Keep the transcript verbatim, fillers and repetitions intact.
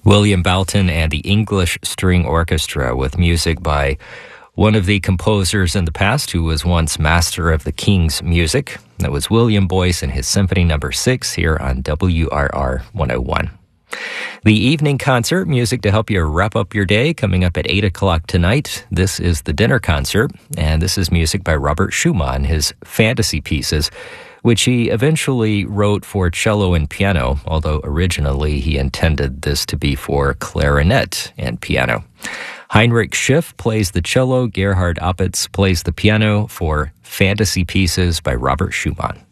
William Boughton and the English String Orchestra with music by one of the composers in the past who was once master of the King's music. That was William Boyce and his Symphony Number six here on W R R one oh one. The evening concert, music to help you wrap up your day, coming up at eight o'clock tonight. This is the dinner concert, and this is music by Robert Schumann, his fantasy pieces, which he eventually wrote for cello and piano, although originally he intended this to be for clarinet and piano. Heinrich Schiff plays the cello, Gerhard Opitz plays the piano for Fantasy Pieces by Robert Schumann.